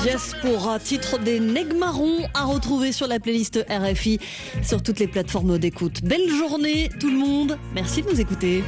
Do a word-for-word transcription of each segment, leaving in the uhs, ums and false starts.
Diaspora, titre des Negmarons à retrouver sur la playlist R F I, sur toutes les plateformes d'écoute. Belle journée tout le monde, merci de nous écouter.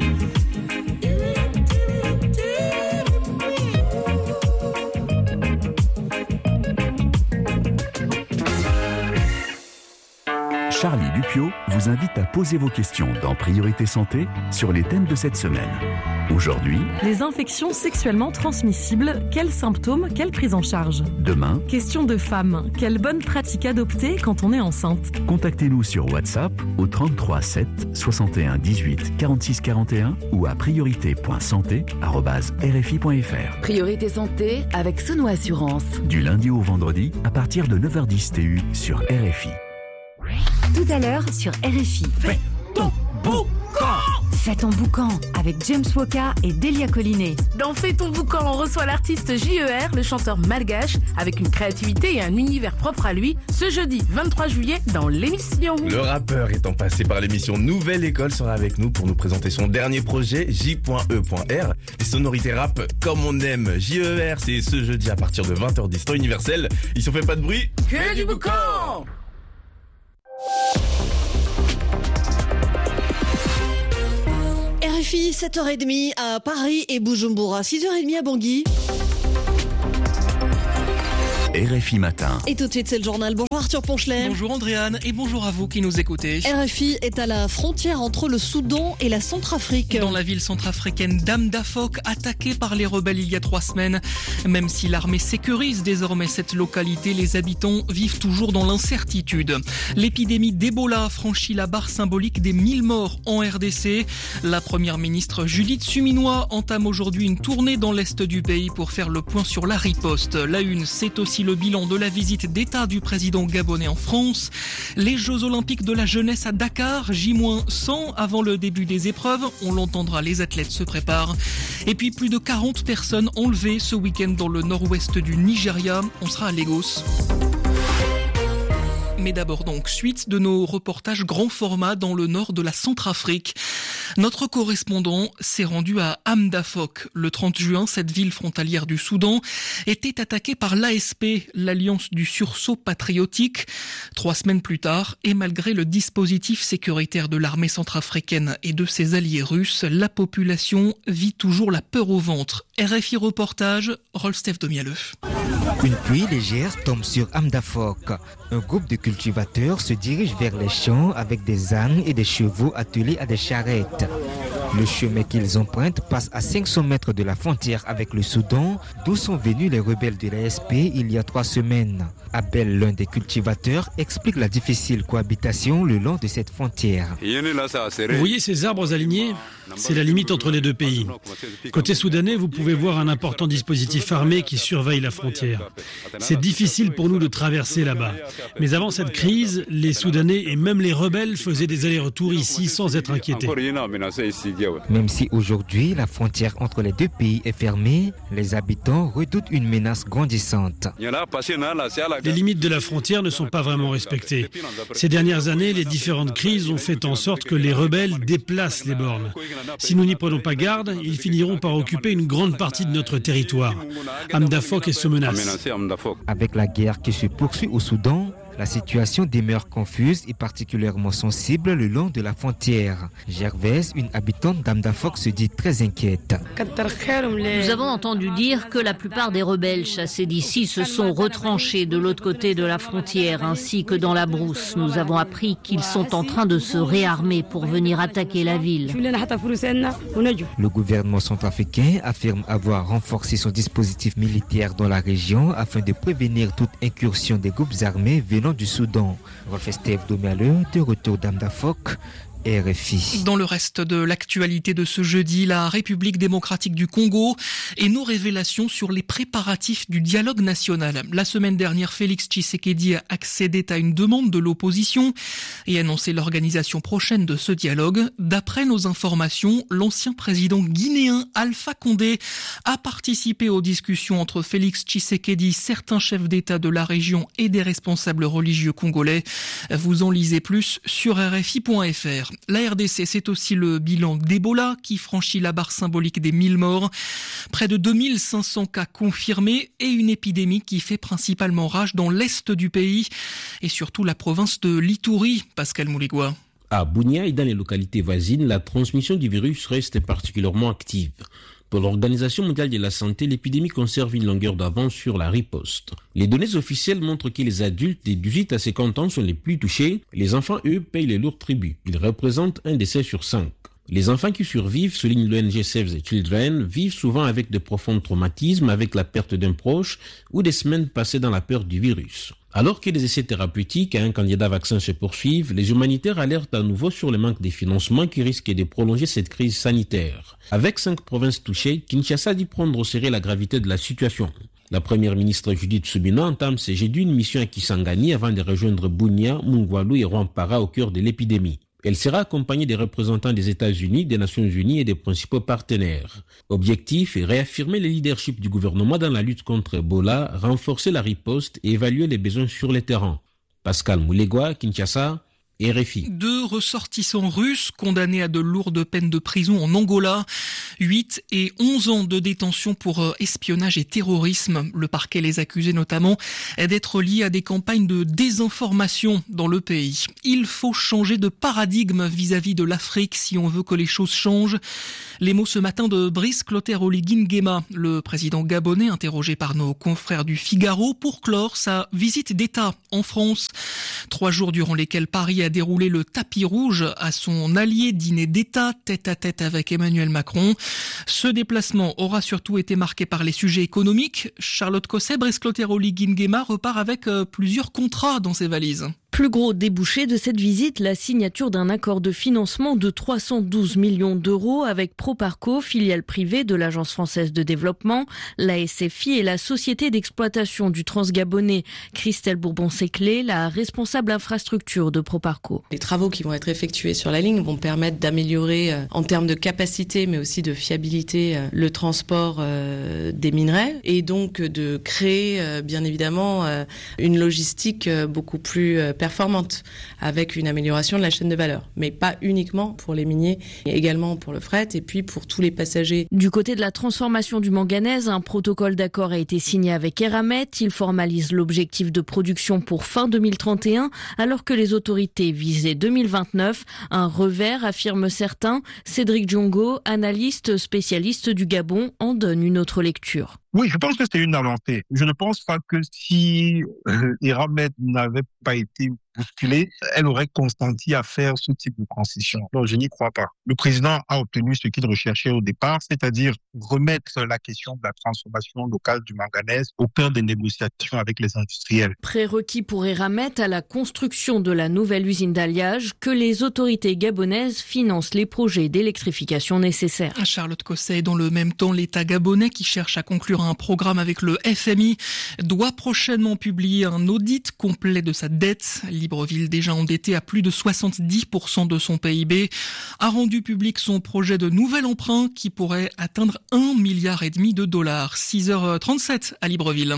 Charlie Dupio vous invite à poser vos questions dans Priorité Santé sur les thèmes de cette semaine. Aujourd'hui, les infections sexuellement transmissibles, quels symptômes, quelle prise en charge? Demain, question de femmes, quelle bonne pratique adopter quand on est enceinte? Contactez-nous sur WhatsApp au trente-trois sept soixante et un dix-huit quarante-six quarante et un ou à priorité point santé arobase r f i point f r. Priorité Santé avec Sono Assurance. Du lundi au vendredi à partir de neuf heures dix T U sur R F I. Tout à l'heure sur R F I. Fais ton boucan. Fais ton boucan avec James Woka et Delia Collinet. Dans Fais ton boucan, on reçoit l'artiste J E R, le chanteur malgache, avec une créativité et un univers propre à lui, ce jeudi vingt-trois juillet dans l'émission. Le rappeur étant passé par l'émission Nouvelle École sera avec nous pour nous présenter son dernier projet J E R. Les sonorités rap comme on aime. J E R, c'est ce jeudi à partir de vingt heures dix temps universel. Ici on fait pas de bruit, que du boucan. R F I, sept heures trente à Paris et Bujumbura, six heures trente à Bangui. R F I Matin. Et tout de suite, c'est le journal. Bonjour Arthur Ponchelet. Bonjour Andréane et bonjour à vous qui nous écoutez. R F I est à la frontière entre le Soudan et la Centrafrique. Dans la ville centrafricaine d'Amdafok, attaquée par les rebelles il y a trois semaines. Même si l'armée sécurise désormais cette localité, les habitants vivent toujours dans l'incertitude. L'épidémie d'Ebola franchit la barre symbolique des mille morts en R D C. La première ministre Judith Suminwa entame aujourd'hui une tournée dans l'est du pays pour faire le point sur la riposte. La une, c'est aussi le bilan de la visite d'État du président gabonais en France. Les Jeux Olympiques de la jeunesse à Dakar, J cent avant le début des épreuves. On l'entendra, les athlètes se préparent. Et puis plus de quarante personnes enlevées ce week-end dans le nord-ouest du Nigeria. On sera à Lagos. Mais d'abord donc, suite de nos reportages grand format dans le nord de la Centrafrique. Notre correspondant s'est rendu à Amdafok. Le trente juin, cette ville frontalière du Soudan était attaquée par l'A S P, l'Alliance du sursaut patriotique. Trois semaines plus tard, et malgré le dispositif sécuritaire de l'armée centrafricaine et de ses alliés russes, la population vit toujours la peur au ventre. R F I reportage, Rolstef Domialeux. Une pluie légère tombe sur Amdafok. Un groupe de cultivateurs se dirige vers les champs avec des ânes et des chevaux attelés à des charrettes. Le chemin qu'ils empruntent passe à cinq cents mètres de la frontière avec le Soudan, d'où sont venus les rebelles de l'A S P il y a trois semaines. Abel, l'un des cultivateurs, explique la difficile cohabitation le long de cette frontière. Vous voyez ces arbres alignés ? C'est la limite entre les deux pays. Côté soudanais, vous pouvez voir un important dispositif armé qui surveille la frontière. C'est difficile pour nous de traverser là-bas. Mais avant cette crise, les Soudanais et même les rebelles faisaient des allers-retours ici sans être inquiétés. Même si aujourd'hui la frontière entre les deux pays est fermée, les habitants redoutent une menace grandissante. Les limites de la frontière ne sont pas vraiment respectées. Ces dernières années, les différentes crises ont fait en sorte que les rebelles déplacent les bornes. Si nous n'y prenons pas garde, ils finiront par occuper une grande partie de notre territoire. Amdafok est sous menace. Avec la guerre qui se poursuit au Soudan, la situation demeure confuse et particulièrement sensible le long de la frontière. Gervaise, une habitante d'Amdafok, se dit très inquiète. Nous avons entendu dire que la plupart des rebelles chassés d'ici se sont retranchés de l'autre côté de la frontière ainsi que dans la brousse. Nous avons appris qu'ils sont en train de se réarmer pour venir attaquer la ville. Le gouvernement centrafricain affirme avoir renforcé son dispositif militaire dans la région afin de prévenir toute incursion des groupes armés venant du Soudan. Rolf-Estève Domialeux, de retour d'Amdafok, R F I. Dans le reste de l'actualité de ce jeudi, la République démocratique du Congo et nos révélations sur les préparatifs du dialogue national. La semaine dernière, Félix Tshisekedi a accédé à une demande de l'opposition et annoncé l'organisation prochaine de ce dialogue. D'après nos informations, l'ancien président guinéen Alpha Condé a participé aux discussions entre Félix Tshisekedi, certains chefs d'État de la région et des responsables religieux congolais. Vous en lisez plus sur R F I point F R. La R D C, c'est aussi le bilan d'Ebola qui franchit la barre symbolique des mille morts. Près de deux mille cinq cents cas confirmés et une épidémie qui fait principalement rage dans l'est du pays et surtout la province de l'Ituri. Pascal Mouligua. À Bunia et dans les localités voisines, la transmission du virus reste particulièrement active. Pour l'Organisation mondiale de la santé, l'épidémie conserve une longueur d'avance sur la riposte. Les données officielles montrent que les adultes de dix-huit à cinquante ans sont les plus touchés. Les enfants, eux, payent les lourds tributs. Ils représentent un décès sur cinq. Les enfants qui survivent, souligne l'O N G Save the Children, vivent souvent avec de profonds traumatismes, avec la perte d'un proche ou des semaines passées dans la peur du virus. Alors que les essais thérapeutiques à un candidat vaccin se poursuivent, les humanitaires alertent à nouveau sur le manque de financement qui risque de prolonger cette crise sanitaire. Avec cinq provinces touchées, Kinshasa dit prendre au sérieux la gravité de la situation. La première ministre Judith Suminwa entame ce jeudi une mission à Kisangani avant de rejoindre Bunia, Mungwalu et Rwampara au cœur de l'épidémie. Elle sera accompagnée des représentants des États-Unis, des Nations Unies et des principaux partenaires. Objectif est réaffirmer le leadership du gouvernement dans la lutte contre Ebola, renforcer la riposte et évaluer les besoins sur le terrain. Pascal Moulegua, Kinshasa, R F I. Deux ressortissants russes condamnés à de lourdes peines de prison en Angola. huit et onze ans de détention pour espionnage et terrorisme. Le parquet les accusait notamment d'être liés à des campagnes de désinformation dans le pays. Il faut changer de paradigme vis-à-vis de l'Afrique si on veut que les choses changent. Les mots ce matin de Brice Clotaire Oligui Nguema, le président gabonais interrogé par nos confrères du Figaro pour clore sa visite d'État en France. Trois jours durant lesquels Paris a déroulé le tapis rouge à son allié dîner d'État tête à tête avec Emmanuel Macron. Ce déplacement aura surtout été marqué par les sujets économiques. Charlotte Cosset, Brice Clotaire Oligui Nguema repart avec plusieurs contrats dans ses valises. Plus gros débouché de cette visite, la signature d'un accord de financement de trois cent douze millions d'euros avec Proparco, filiale privée de l'Agence française de développement, la S F I et la société d'exploitation du Transgabonais. Christelle Bourbon-Séclé, la responsable infrastructure de Proparco. Les travaux qui vont être effectués sur la ligne vont permettre d'améliorer euh, en termes de capacité mais aussi de fiabilité euh, le transport euh, des minerais et donc de créer euh, bien évidemment euh, une logistique euh, beaucoup plus euh, performante, avec une amélioration de la chaîne de valeur. Mais pas uniquement pour les miniers, mais également pour le fret et puis pour tous les passagers. Du côté de la transformation du manganèse, un protocole d'accord a été signé avec Eramet. Il formalise l'objectif de production pour fin deux mille trente et un, alors que les autorités visaient deux mille vingt-neuf. Un revers, affirment certains. Cédric Diongo, analyste spécialiste du Gabon, en donne une autre lecture. Oui, je pense que c'est une avancée. Je ne pense pas que si euh, Eramet n'avait pas été bousculée, elle aurait consenti à faire ce type de transition. Non, je n'y crois pas. Le président a obtenu ce qu'il recherchait au départ, c'est-à-dire remettre la question de la transformation locale du manganèse au cœur des négociations avec les industriels. Prérequis pour Eramet à la construction de la nouvelle usine d'alliage, que les autorités gabonaises financent les projets d'électrification nécessaires. Charlotte Cosset, dans le même temps, l'État gabonais qui cherche à conclure un programme avec le F M I doit prochainement publier un audit complet de sa dette. Libreville, déjà endetté à plus de soixante-dix pour cent de son P I B, a rendu public son projet de nouvel emprunt qui pourrait atteindre un milliard et demi de dollars. six heures trente-sept à Libreville.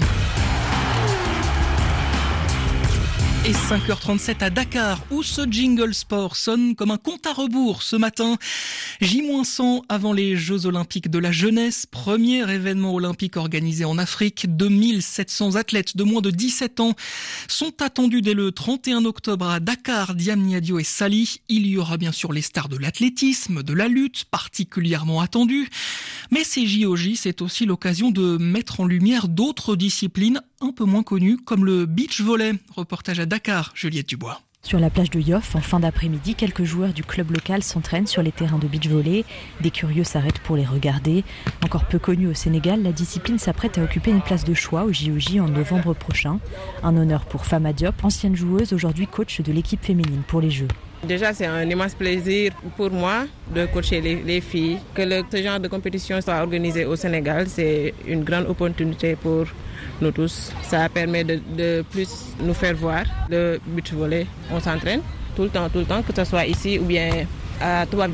Et cinq heures trente-sept à Dakar, où ce jingle sport sonne comme un compte à rebours ce matin. J cent avant les Jeux Olympiques de la jeunesse, premier événement olympique organisé en Afrique. deux mille sept cents athlètes de moins de dix-sept ans sont attendus dès le trente et un octobre à Dakar, Diamni Adio et Sali. Il y aura bien sûr les stars de l'athlétisme, de la lutte, particulièrement attendues. Mais ces J O J, c'est aussi l'occasion de mettre en lumière d'autres disciplines un peu moins connues, comme le beach volley. Reportage à Dakar, Juliette Dubois. Sur la plage de Yoff, en fin d'après-midi, quelques joueurs du club local s'entraînent sur les terrains de beach volley. Des curieux s'arrêtent pour les regarder. Encore peu connue au Sénégal, la discipline s'apprête à occuper une place de choix au J O J en novembre prochain. Un honneur pour Fama Diop, ancienne joueuse, aujourd'hui coach de l'équipe féminine pour les Jeux. Déjà, c'est un immense plaisir pour moi de coacher les, les filles. Que le, ce genre de compétition soit organisé au Sénégal, c'est une grande opportunité pour nous tous. Ça permet de, de plus nous faire voir le beach volley. On s'entraîne tout le temps, tout le temps, que ce soit ici ou bien à Toubab Dialaw.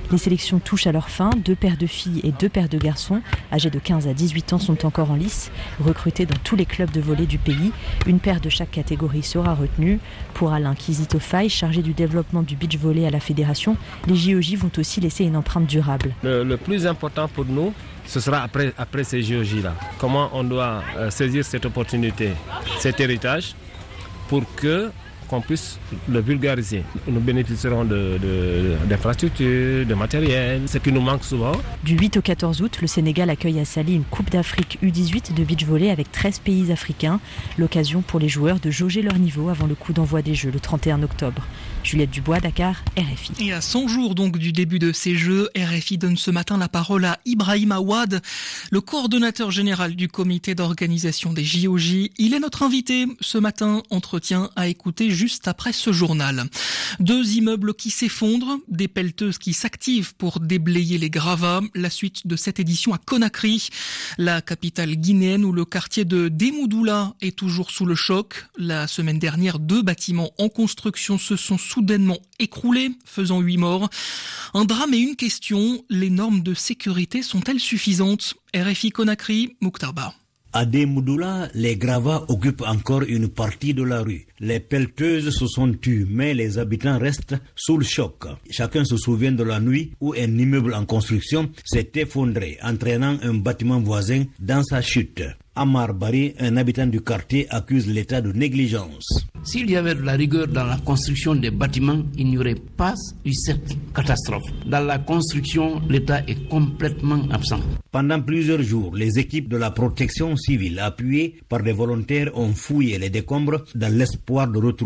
Les sélections touchent à leur fin. Deux paires de filles et deux paires de garçons, âgés de quinze à dix-huit ans, sont encore en lice, recrutés dans tous les clubs de volley du pays. Une paire de chaque catégorie sera retenue. Pour Alain Kizito-Faye, chargé du développement du beach volley à la fédération, les J O J vont aussi laisser une empreinte durable. Le, le plus important pour nous, ce sera après, après ces J O J-là. Comment on doit euh, saisir cette opportunité, cet héritage, pour que qu'on puisse le vulgariser. Nous bénéficierons de, de, d'infrastructures, de matériel, ce qui nous manque souvent. Du huit au quatorze août, le Sénégal accueille à Sali une Coupe d'Afrique U dix-huit de beach volley avec treize pays africains. L'occasion pour les joueurs de jauger leur niveau avant le coup d'envoi des Jeux le trente et un octobre. Juliette Dubois, Dakar, R F I. Et à cent jours donc du début de ces Jeux, R F I donne ce matin la parole à Ibrahim Awad, le coordonnateur général du comité d'organisation des J O J. Il est notre invité ce matin, entretien à écouter juste après ce journal. Deux immeubles qui s'effondrent, des pelleteuses qui s'activent pour déblayer les gravats. La suite de cette édition à Conakry, la capitale guinéenne où le quartier de Demoudoula est toujours sous le choc. La semaine dernière, deux bâtiments en construction se sont soudainement écroulés, faisant huit morts. Un drame et une question, les normes de sécurité sont-elles suffisantes? R F I Conakry, Mouktarba. À Demoudoula, les gravats occupent encore une partie de la rue. Les pelleteuses se sont tues, mais les habitants restent sous le choc. Chacun se souvient de la nuit où un immeuble en construction s'est effondré, entraînant un bâtiment voisin dans sa chute. Amar Bari, un habitant du quartier, accuse l'État de négligence. S'il y avait de la rigueur dans la construction des bâtiments, il n'y aurait pas eu cette catastrophe. Dans la construction, l'État est complètement absent. Pendant plusieurs jours, les équipes de la protection civile, appuyées par des volontaires, ont fouillé les décombres dans l'espoir de retrouver